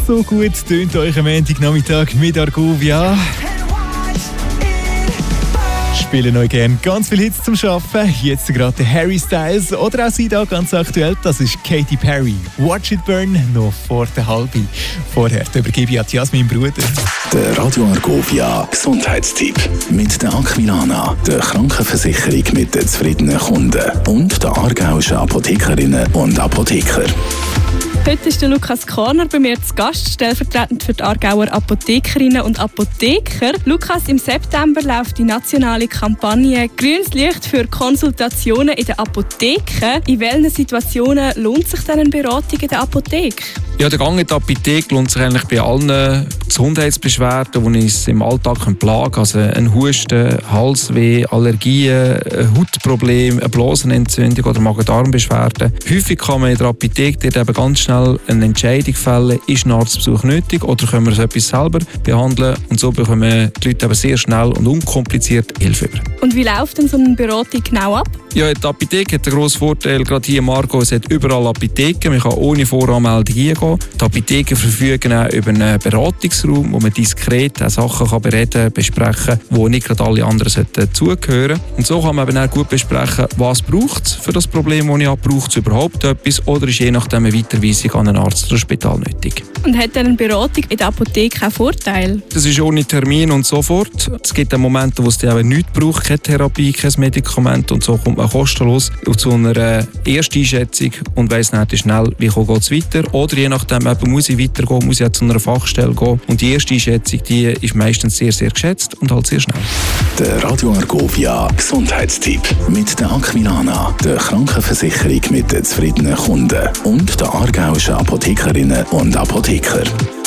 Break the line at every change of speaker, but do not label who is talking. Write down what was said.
So gut tönt euch am Montagnachmittag mit Argovia. Spielen euch gerne ganz viele Hits zum Arbeiten. Jetzt gerade Harry Styles oder auch sie da ganz aktuell. Das ist Katy Perry. Watch It Burn, noch vor der Halbi. Vorher übergebe ich an Jasmin Bruder.
Der Radio Argovia Gesundheitstipp mit der Aquilana, der Krankenversicherung mit den zufriedenen Kunden und der aargauischen Apothekerinnen und Apotheker.
Heute ist der Lukas Korner bei mir zu Gast, stellvertretend für die Aargauer Apothekerinnen und Apotheker. Lukas, im September läuft die nationale Kampagne «Grünes Licht für Konsultationen in der Apotheke». In welchen Situationen lohnt sich denn eine Beratung in der Apotheke?
Ja, der Gang in die Apotheke lohnt sich eigentlich bei allen Gesundheitsbeschwerden, die uns im Alltag plagen können. Also ein Husten, Halsweh, Allergien, Hautprobleme, eine Blasenentzündung oder Magen-Darm-Beschwerden. Häufig kann man in der Apotheke eben ganz schnell eine Entscheidung fällen, ist ein Arztbesuch nötig oder können wir so etwas selber behandeln. Und so bekommen die Leute eben sehr schnell und unkompliziert Hilfe über.
Und wie läuft denn so eine Beratung genau ab?
Ja, die Apotheke hat einen grossen Vorteil, gerade hier in Margo, es hat überall Apotheken, man kann ohne Voranmeldung hingehen. Die Apotheken verfügen auch über einen Beratungsraum, wo man diskret Sachen kann bereden, besprechen, wo nicht gerade alle anderen dazugehören. Und so kann man eben auch gut besprechen, was braucht es für das Problem, das ich habe. Braucht es überhaupt etwas oder ist je nachdem eine Weiterweisung an einen Arzt oder ein Spital nötig?
Und hat dann eine Beratung in der Apotheke auch Vorteile?
Das ist ohne Termin und sofort. Es gibt Momente, wo es eben nichts braucht, keine Therapie, kein Medikament und so kommt man kostenlos zu einer Ersteinschätzung und weiss nicht schnell, wie geht es weiter. Oder je nachdem, muss ich weitergehen, muss ich auch zu einer Fachstelle gehen. Und die erste Einschätzung, die ist meistens sehr, sehr geschätzt und halt sehr schnell.
Der Radio Argovia Gesundheitstipp mit der Aquilana, der Krankenversicherung mit den zufriedenen Kunden und der aargauischen Apothekerinnen und Apotheker.